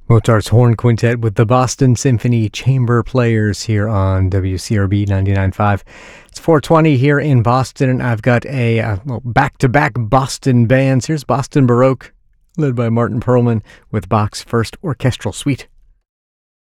Mozart's Horn Quintet with the Boston Symphony Chamber Players here on WCRB 99.5. It's 4:20 here in Boston, and I've got a back-to-back Boston bands. Here's Boston Baroque, led by Martin Perlman, with Bach's First Orchestral Suite.